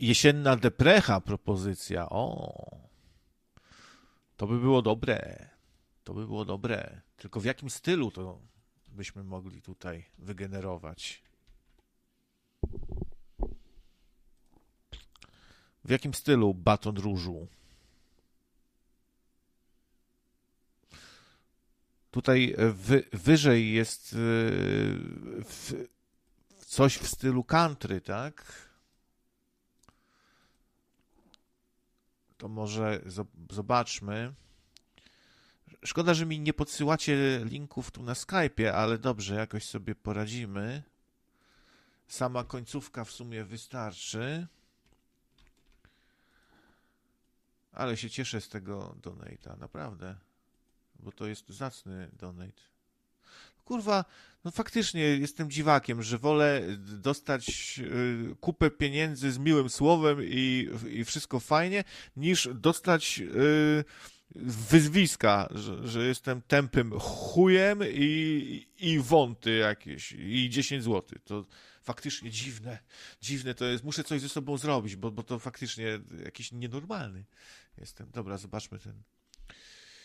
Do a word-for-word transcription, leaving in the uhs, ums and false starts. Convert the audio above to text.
Jesienna deprecha propozycja. O, to by było dobre. To by było dobre. Tylko w jakim stylu to byśmy mogli tutaj wygenerować? W jakim stylu baton różu? Tutaj wy, wyżej jest yy, w, coś w stylu country, tak? To może zobaczmy. Szkoda, że mi nie podsyłacie linków tu na Skype'ie, ale dobrze, jakoś sobie poradzimy. Sama końcówka w sumie wystarczy. Ale się cieszę z tego donate'a, naprawdę. Bo to jest zacny donate. Kurwa, no faktycznie jestem dziwakiem, że wolę dostać y, kupę pieniędzy z miłym słowem i, i wszystko fajnie, niż dostać y, wyzwiska, że, że jestem tępym chujem i, i wąty jakieś i dziesięć złotych. To faktycznie dziwne, dziwne to jest. Muszę coś ze sobą zrobić, bo, bo to faktycznie jakiś nienormalny jestem. Dobra, zobaczmy ten